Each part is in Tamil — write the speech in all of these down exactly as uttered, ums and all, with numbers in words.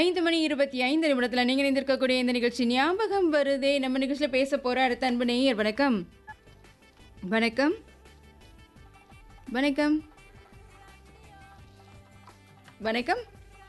ஐந்து மணி இருபத்தி ஐந்து நிமிடத்துல நீங்க இணைந்திருக்கக்கூடிய இந்த நிகழ்ச்சி ஞாபகம் வருதே. நம்ம நிகழ்ச்சியில பேச போற அடுத்த அன்பு நேயர். வணக்கம் வணக்கம் வணக்கம் வணக்கம்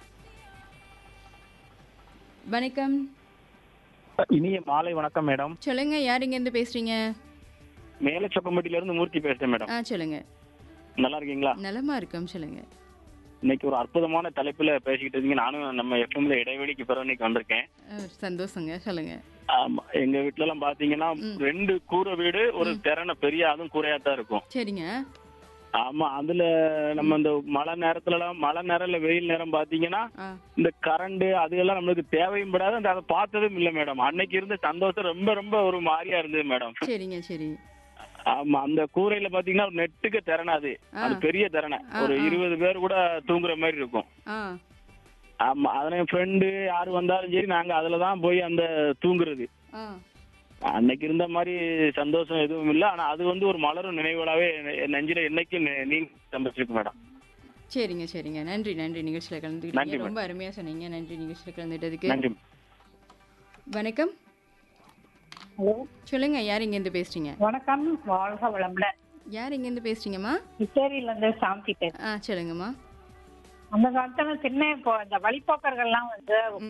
வணக்கம் இனிய மாலை வணக்கம் மேடம். சொல்லுங்க, யார் இங்க இருந்து பேசுறீங்க? மேல சொக்கம்பட்டியில இருந்து மூர்த்தி பேசுறேன் மேடம். ஆ சொல்லுங்க. நல்லா இருக்கீங்களா? நலமா இருக்கோம், சொல்லுங்க. இன்னைக்கு ஒரு அற்புதமான தலைப்புல பேசிக்கிட்டு இருக்கீங்க. நானும் நம்ம எஃப்எம்ல இடைவெளிக்கு பிறகு இன்னைக்கு வந்திருக்கேன். ஆ, சந்தோஷங்க, சொல்லுங்க. ஆமா, எங்க வீட்டுல எல்லாம் பாத்தீங்கன்னா ரெண்டு கூரை வீடு, ஒரு திறனை பெரிய அதுவும் கூரையாத்தான் இருக்கும். சரிங்க. ஆமா, அதுல நம்ம இந்த மழை நேரத்துல எல்லாம் மழை நேரம் இல்ல வெயில் நேரம் பாத்தீங்கன்னா ஆ, இந்த கரண்ட் அதுக்கெல்லாம் நம்மளுக்கு தேவையும் படாது. அந்த அதை பார்த்ததும் இல்ல மேடம். அன்னைக்கு இருந்த சந்தோஷம் ரொம்ப ரொம்ப ஒரு மாதிரியா இருந்தது மேடம். சரிங்க. சரி. ஆமா, அந்த கூரையில பாத்தீங்கன்னா ஒரு நெட்டுக்கு திறனை, அது அது பெரிய திறனை, ஒரு இருபது பேர் கூட தூங்குற மாதிரி இருக்கும். ஆ, ஆமா, அதுல என் ஃப்ரெண்டு யாரு வந்தாலும் சரி நாங்க அதுலதான் போய் அந்த தூங்குறது. ஆ, அன்னைக்கு இருந்த மாதிரி சந்தோஷம் எதுவும் இல்ல. ஆனா அது வந்து ஒரு மலரும் நினைவுகளாவே என் நெஞ்சில என்னைக்கு நீங்க சந்தோஷிருக்கு மேடம். சரிங்க. சரிங்க. நன்றி நன்றி நிகழ்ச்சியில நன்றி கலந்துக்கிட்டீங்க. மேடம். ரொம்ப அருமையா சொன்னீங்க. நன்றி நிகழ்ச்சியில கலந்துட்டதுக்கு. நன்றி. வணக்கம். ஹலோ, சொல்லுங்க, யார் இங்க இருந்து பேசுறீங்க? வணக்கம். வாழ்க வளமுடன். யார் இங்க இருந்து பேசுறீங்கம்மா? இத்தேரியில இருந்து சாந்தி பேசுறேன். ஆ சொல்லுங்கம்மா. அந்த காலத்துல சின்ன இப்போ இந்த வழிப்போக்கர்கள்லாம் வந்து